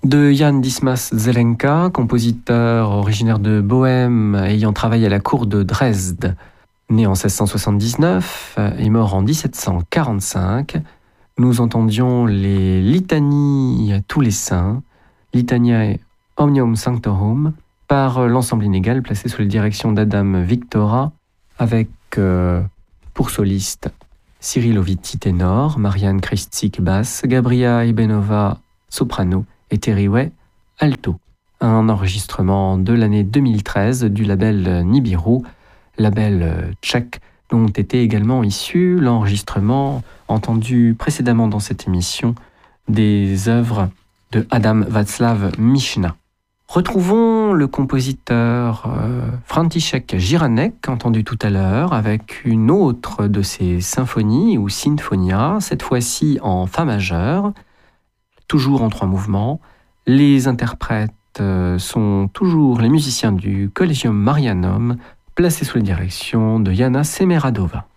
de Jan Dismas Zelenka, compositeur originaire de Bohême ayant travaillé à la cour de Dresde. Né en 1679 et mort en 1745, nous entendions les litanies à tous les saints, Litaniae Omnium Sanctorum, par l'ensemble inégal placé sous la direction d'Adam Victora, avec pour soliste Cyril Oviti ténor, Marianne Kristzik basse, Gabriela Ibenova soprano et Terry Way alto. Un enregistrement de l'année 2013 du label Nibiru, label tchèque, dont était également issu l'enregistrement entendu précédemment dans cette émission des œuvres de Adam Václav Michna. Retrouvons le compositeur František Jiranek, entendu tout à l'heure, avec une autre de ses symphonies ou sinfonia, cette fois-ci en fa majeur, toujours en 3 mouvements. Les interprètes sont toujours les musiciens du Collegium Marianum, placés sous la direction de Jana Semeradova.